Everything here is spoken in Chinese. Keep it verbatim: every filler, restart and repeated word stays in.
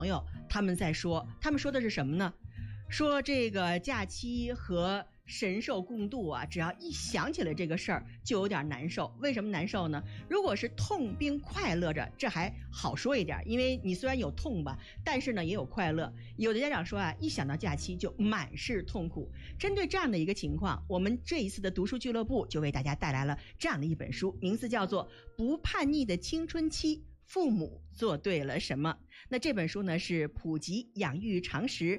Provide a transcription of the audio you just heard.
朋友他们在说，他们说的是什么呢？说这个假期和神兽共度啊，只要一想起来这个事儿就有点难受。为什么难受呢？如果是痛并快乐着，这还好说一点，因为你虽然有痛吧，但是呢也有快乐。有的家长说啊，一想到假期就满是痛苦。针对这样的一个情况，我们这一次的读书俱乐部就为大家带来了这样的一本书，名字叫做《不叛逆的青春期，父母做对了什么》。那这本书呢是普及养育常识，